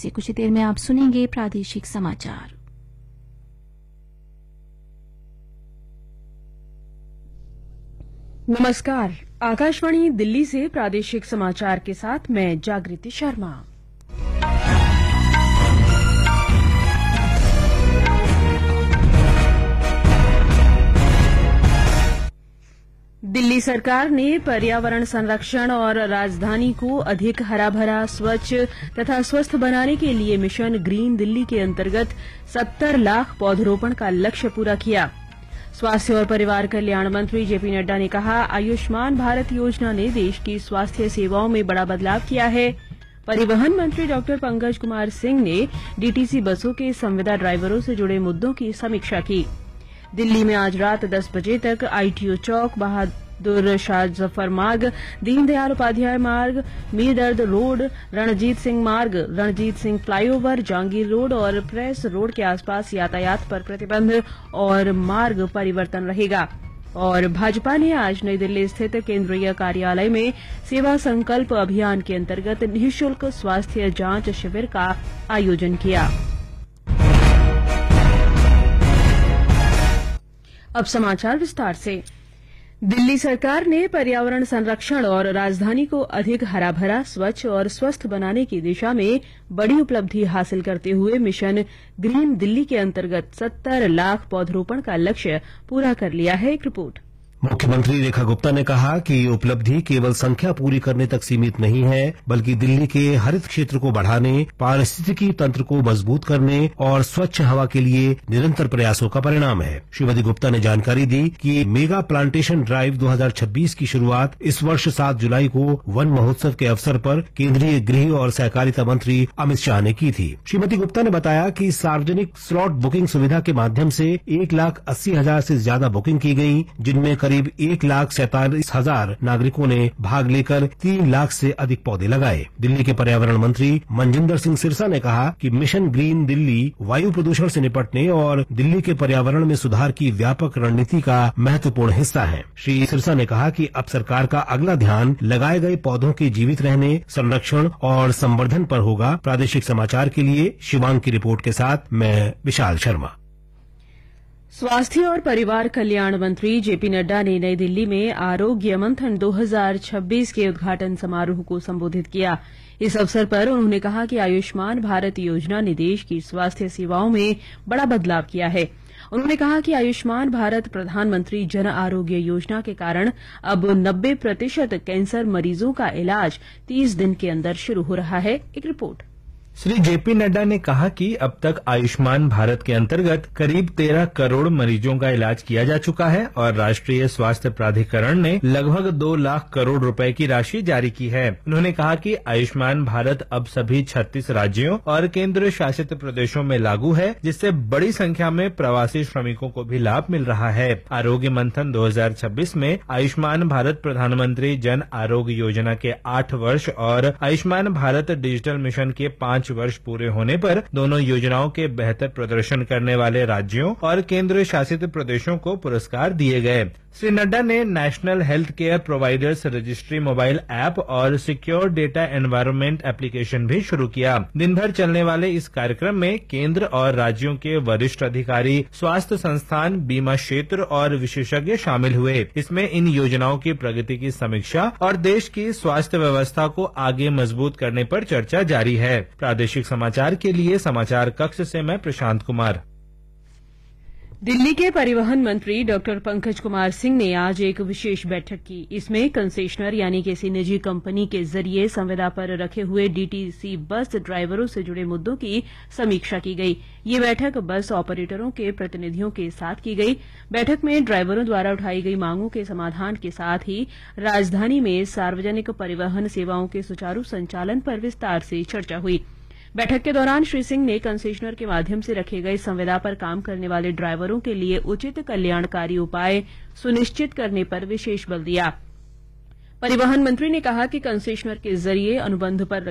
से कुछ ही देर में आप सुनेंगे प्रादेशिक समाचार। नमस्कार, आकाशवाणी दिल्ली से प्रादेशिक समाचार के साथ मैं जागृति शर्मा। दिल्ली सरकार ने पर्यावरण संरक्षण और राजधानी को अधिक हरा-भरा, स्वच्छ तथा स्वस्थ बनाने के लिए मिशन ग्रीन दिल्ली के अंतर्गत 70 लाख पौधरोपण का लक्ष्य पूरा किया। स्वास्थ्य और परिवार कल्याण मंत्री जेपी नड्डा ने कहा, आयुष्मान भारत योजना ने देश की स्वास्थ्य सेवाओं में बड़ा बदलाव किया है। परिवहन मंत्री डॉक्टर पंकज कुमार सिंह ने डीटीसी बसों के संविदा ड्राइवरों से जुड़े मुद्दों की समीक्षा की। दिल्ली में आज रात 10 बजे तक आईटीओ चौक, बहादुर शाह जफर मार्ग, दीनदयाल उपाध्याय मार्ग, मीरदर्द रोड, रणजीत सिंह मार्ग, रणजीत सिंह फ्लाईओवर, जहांगीर रोड और प्रेस रोड के आसपास यातायात पर प्रतिबंध और मार्ग परिवर्तन रहेगा। और भाजपा ने आज नई दिल्ली स्थित केंद्रीय कार्यालय में सेवा संकल्प अभियान के अंतर्गत निःशुल्क स्वास्थ्य जांच शिविर का आयोजन किया। अब समाचार विस्तार से। दिल्ली सरकार ने पर्यावरण संरक्षण और राजधानी को अधिक हरा-भरा, स्वच्छ और स्वस्थ बनाने की दिशा में बड़ी उपलब्धि हासिल करते हुए मिशन ग्रीन दिल्ली के अंतर्गत 70 लाख पौधरोपण का लक्ष्य पूरा कर लिया है। एक रिपोर्ट। मुख्यमंत्री रेखा गुप्ता ने कहा कि ये उपलब्धि केवल संख्या पूरी करने तक सीमित नहीं है, बल्कि दिल्ली के हरित क्षेत्र को बढ़ाने, पारिस्थितिकी तंत्र को मजबूत करने और स्वच्छ हवा के लिए निरंतर प्रयासों का परिणाम है। श्रीमती गुप्ता ने जानकारी दी कि मेगा प्लांटेशन ड्राइव 2026 की शुरुआत इस वर्ष 7 जुलाई को वन महोत्सव के अवसर पर केंद्रीय गृह और सहकारिता मंत्री अमित शाह ने की थी। श्रीमती गुप्ता ने बताया कि सार्वजनिक स्लॉट बुकिंग सुविधा के माध्यम से 1,80,000 से ज्यादा बुकिंग की गई, जिनमें करीब 1,47,000 नागरिकों ने भाग लेकर 3 लाख से अधिक पौधे लगाए। दिल्ली के पर्यावरण मंत्री मनजिंदर सिंह सिरसा ने कहा कि मिशन ग्रीन दिल्ली वायु प्रदूषण से निपटने और दिल्ली के पर्यावरण में सुधार की व्यापक रणनीति का महत्वपूर्ण हिस्सा है। श्री सिरसा ने कहा कि अब सरकार का अगला ध्यान लगाए गए पौधों के जीवित रहने, संरक्षण और संवर्धन पर होगा। प्रादेशिक समाचार के लिए शिवांग की रिपोर्ट के साथ मैं विशाल शर्मा। स्वास्थ्य और परिवार कल्याण मंत्री जेपी नड्डा ने नई दिल्ली में आरोग्य मंथन 2026 के उद्घाटन समारोह को संबोधित किया। इस अवसर पर उन्होंने कहा कि आयुष्मान भारत योजना ने देश की स्वास्थ्य सेवाओं में बड़ा बदलाव किया है। उन्होंने कहा कि आयुष्मान भारत प्रधानमंत्री जन आरोग्य योजना के कारण अब 90% कैंसर मरीजों का इलाज 30 दिन के अंदर शुरू हो रहा है। एक रिपोर्ट। श्री जेपी नड्डा ने कहा कि अब तक आयुष्मान भारत के अंतर्गत करीब 13 करोड़ मरीजों का इलाज किया जा चुका है और राष्ट्रीय स्वास्थ्य प्राधिकरण ने लगभग 2 लाख करोड़ रुपए की राशि जारी की है। उन्होंने कहा कि आयुष्मान भारत अब सभी 36 राज्यों और केंद्र शासित प्रदेशों में लागू है, जिससे बड़ी संख्या में प्रवासी श्रमिकों को भी लाभ मिल रहा है। आरोग्य मंथन 2026 में आयुष्मान भारत प्रधानमंत्री जन आरोग्य योजना के 8 वर्ष और आयुष्मान भारत डिजिटल मिशन के 5 वर्ष पूरे होने पर दोनों योजनाओं के बेहतर प्रदर्शन करने वाले राज्यों और केंद्र शासित प्रदेशों को पुरस्कार दिए गए। श्री नड्डा ने national health care providers registry mobile app और सिक्योर डेटा एनवायरनमेंट एप्लीकेशन भी शुरू किया। दिन भर चलने वाले इस कार्यक्रम में केंद्र और राज्यों के वरिष्ठ अधिकारी, स्वास्थ्य संस्थान, बीमा क्षेत्र और विशेषज्ञ शामिल हुए। इसमें इन योजनाओं की प्रगति की समीक्षा और देश की स्वास्थ्य व्यवस्था को आगे मजबूत करने पर चर्चा जारी है। प्रादेशिक समाचार के लिए समाचार कक्ष से मैं प्रशांत कुमार। दिल्ली के परिवहन मंत्री डॉक्टर पंकज कुमार सिंह ने आज एक विशेष बैठक की। इसमें कंसेशनर यानी किसी निजी कंपनी के जरिए संविदा पर रखे हुए डीटीसी बस ड्राइवरों से जुड़े मुद्दों की समीक्षा की गई। ये बैठक बस ऑपरेटरों के प्रतिनिधियों के साथ की गई। बैठक में ड्राइवरों द्वारा उठाई गई मांगों के समाधान के साथ ही राजधानी में सार्वजनिक परिवहन सेवाओं के सुचारू संचालन पर विस्तार से चर्चा हुई। बैठक के दौरान श्री सिंह ने कंसेशनर के माध्यम से रखे गए संविदा पर काम करने वाले ड्राइवरों के लिए उचित कल्याणकारी उपाय सुनिश्चित करने पर विशेष बल दिया। परिवहन मंत्री ने कहा कि कंसेशनर के जरिए अनुबंध पर